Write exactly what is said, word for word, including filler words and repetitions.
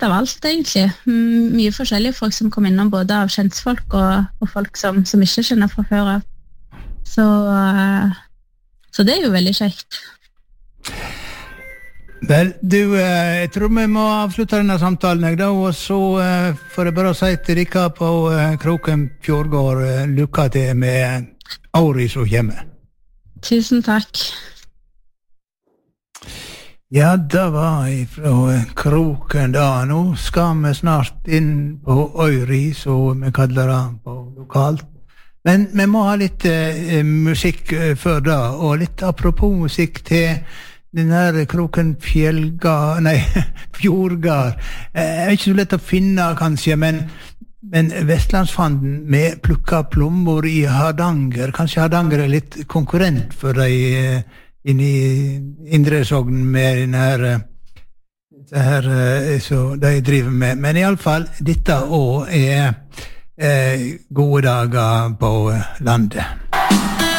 av alt egentlig. Mye forskjellige folk som kom innom, både av kjentfolk og, og folk som, som ikke kjenner fra før av. Så, så det er jo veldig kjekt. Vel, du, jeg tror vi må avslutte denne samtalen, jeg da, og så får jeg bare si til dere på Kroken Fjordgård, lykke til med året som kommer. Tusen takk. Ja, det var fra Kroken da. Nå skal vi snart inn på Øyri, så vi kaller det på lokalt. Men vi må ha litt eh, musikk før da, og litt apropos musikk til den her Kroken Fjellgard, nei, Fjordgard. Eh, er ikke så lett å finne, kanskje, men, men Vestlandsfanden med plukka plommer i Hardanger. Kanskje Hardanger er litt konkurrent for de eh, inn i Indre Sogn med den her, det her så de driver med. Men i alle fall, dette også er eh, gode dager på landet.